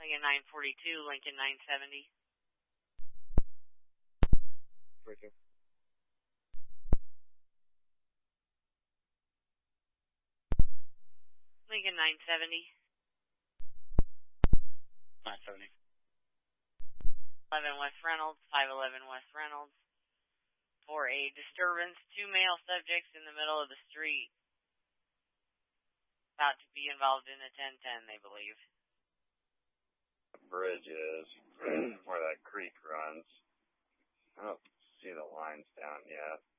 Lincoln 942, Lincoln 970. Right there. Lincoln 970. 970. 11 West Reynolds, 511 West Reynolds. For a disturbance, 2 male subjects in the middle of the street. About to be involved in a 1010, they believe. The bridge is where that creek runs. I don't see the lines down yet.